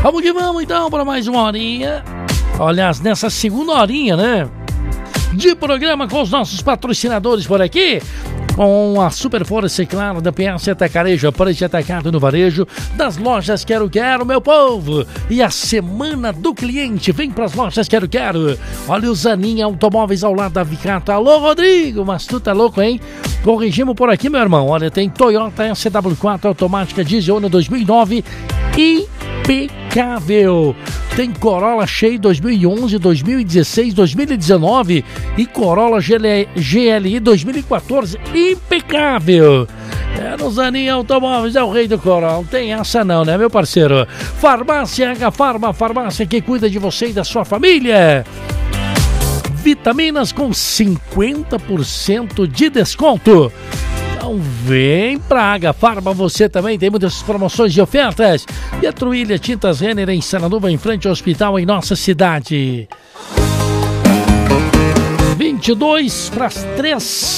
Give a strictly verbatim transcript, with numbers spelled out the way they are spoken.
Vamos que vamos então para mais uma horinha. Aliás, nessa segunda horinha, né? De programa com os nossos patrocinadores por aqui. Com a Super Força, claro, da P S Atacarejo, preço atacado no varejo, das lojas Quero Quero, meu povo. E a semana do cliente, vem pras lojas Quero Quero. Olha o Zanin Automóveis ao lado da Vicato. Alô, Rodrigo, mas tu tá louco, hein? Corrigimos por aqui, meu irmão. Olha, tem Toyota S W quatro automática diesel ano dois mil e nove, impecável. Tem Corolla cheio dois mil e onze, dois mil e dezesseis, dois mil e dezenove e Corolla G L I dois mil e quatorze, impecável. É, no Zanin Automóveis é o rei do Corolla, não tem essa não, né, meu parceiro? Farmácia H Farma, farmácia que cuida de você e da sua família. Vitaminas com cinquenta por cento de desconto. Então vem pra H Farma, você também tem muitas promoções e ofertas. E a Truília Tintas Renner em Sarandúva, em frente ao hospital em nossa cidade. vinte e dois para as três.